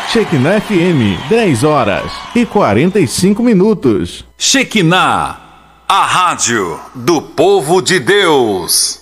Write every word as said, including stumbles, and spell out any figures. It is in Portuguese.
Shekinah F M, dez horas e quarenta e cinco minutos. Shekinah, a rádio do povo de Deus.